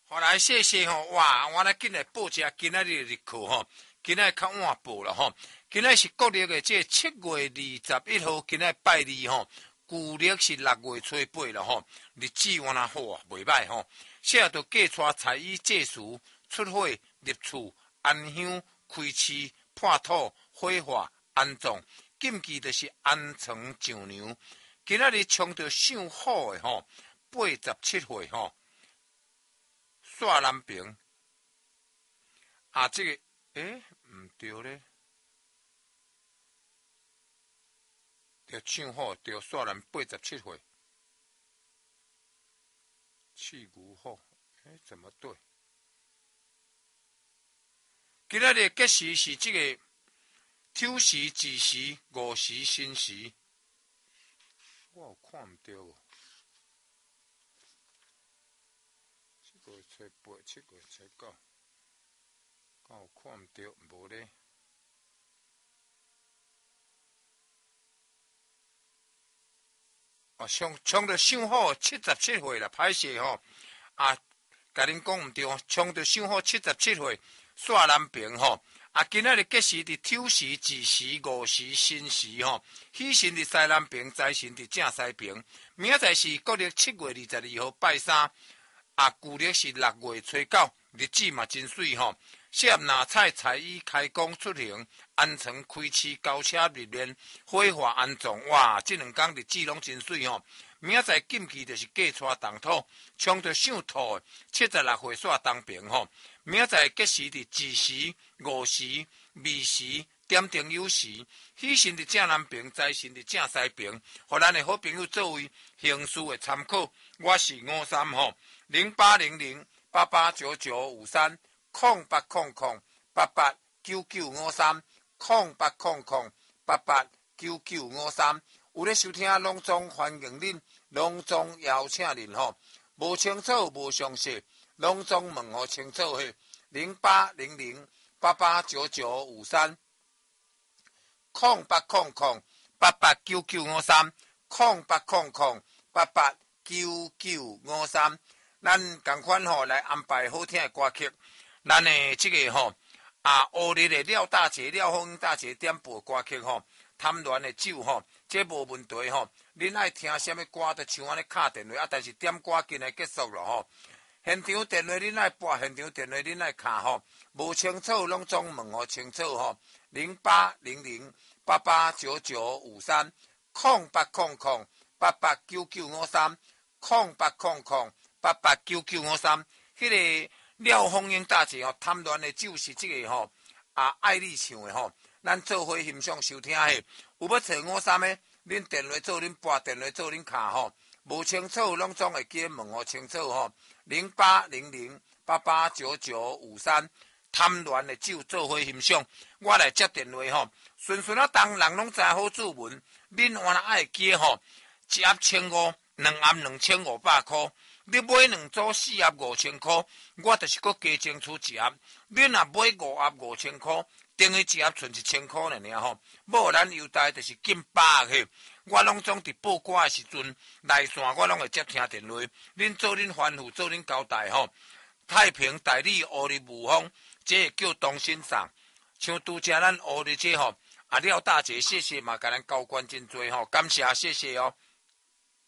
后来谢谢吼，哇！我来紧来报一下今仔日的日课吼，今仔较晚报了吼。今仔是国历的这7月21号，今仔拜二吼。旧历是6月初8了吼，日子原来好啊，袂歹吼。现在就嫁娶彩衣祭祀、出火入厝、安香、开市、破土、火化、安葬，禁忌就是安床上娘。今仔日冲着上好的吼，87岁吼。煞南平啊，这个唔对咧，着唱好，着煞南87岁，气牛好，怎么对？今仔日吉时是这个挑时、子时、午时、申时，我有看唔到哦。7月初8、7月初9，敢有看唔到？无咧。冲着上好77岁啦，歹势吼。啊，甲恁讲唔对，冲着上好77岁，煞南平吼。啊，今仔日吉时伫挑时、子时、午时、申时吼，喜神伫西南平，财神伫正西平。明仔载是国历7月22号拜三。啊，旧历是6月初9，日子嘛真水吼。适合拿菜彩衣开工出行，安床开市交车入殓，火化安葬。哇，这2天日子拢真水吼。明仔载禁忌就是嫁娶动土，冲着上土的76岁煞东平吼。明仔载吉时伫子时、午时、未时、点灯酉时，喜神伫正南平，财神伫正西平，互咱的好朋友作为行事的参考。我是53吼，0800889953。0800889953，0800889953。有咧收听隆中欢迎恁，隆中邀请恁吼。无清楚无详细，隆中问候清楚嘿。0800889953，0800889953。咱共款吼来安排好听的歌曲。咱的这个吼乌日的廖大姐、廖凤英大姐点播歌曲吼，贪恋的酒吼，这无问题吼。恁爱听什么歌，就像安尼敲电话，但是点歌进来结束了吼。现场电话恁爱拨，现场电话恁爱敲吼。无清楚拢总问候清楚吼。0800889953，0800889953，迄个廖凤英大姐吼，贪恋的酒是这个吼爱你唱的吼，咱做伙欣赏收听嘿。有要找53的，恁电话做恁拨，电话做恁敲吼。无清楚拢总会记问候清楚吼。0800889953，贪恋的酒做伙欣赏。我来接电话吼，顺顺啊当人拢知好注文，恁原来爱记吼，1盒1500，2盒2500块。你买2组4盒5000块，我就是搁加争取1盒。你若买5盒5000块，等于1盒剩1000块尔吼。无咱优待就是近100个。我拢总伫报歌的时阵来线，我拢会接听电话。恁做恁吩咐，做恁交代吼。太平代理乌日无风，这个叫东新上。像拄则咱乌日这吼，廖大姐谢谢嘛，甲咱交关真多吼，感谢谢谢哦。